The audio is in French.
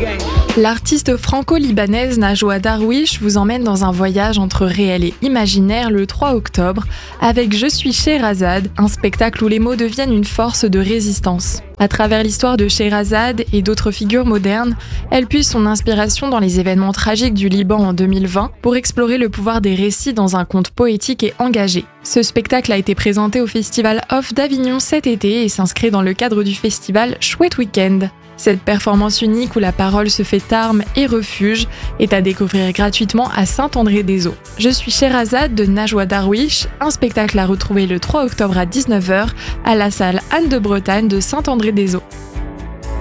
L'artiste franco-libanaise Najwa Darwish vous emmène dans un voyage entre réel et imaginaire le 3 octobre avec Je suis Sherazade, un spectacle où les mots deviennent une force de résistance. À travers l'histoire de Sherazade et d'autres figures modernes, elle puise son inspiration dans les événements tragiques du Liban en 2020 pour explorer le pouvoir des récits dans un conte poétique et engagé. Ce spectacle a été présenté au Festival Off d'Avignon cet été et s'inscrit dans le cadre du festival Chouette Week-end. Cette performance unique où la parole se fait arme et refuge est à découvrir gratuitement à Saint-André-des-Eaux. Je suis Sherazade de Najwa Darwish, un spectacle à retrouver le 3 octobre à 19h à la salle Anne de Bretagne de Saint-André-des-Eaux.